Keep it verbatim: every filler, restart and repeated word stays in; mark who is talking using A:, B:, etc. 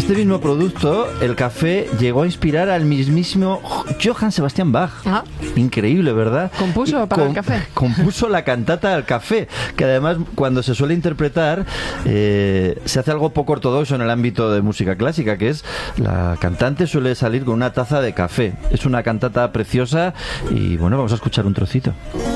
A: este mismo producto, el café, llegó a inspirar al mismísimo Johann Sebastian Bach.
B: Ajá.
A: Increíble, ¿verdad?
B: Compuso para el café.
A: Compuso la cantata al café, que además cuando se suele interpretar eh, se hace algo poco ortodoxo en el ámbito de música clásica, que es la cantante suele salir con una taza de café. Es una cantata preciosa y bueno, vamos a escuchar un trocito.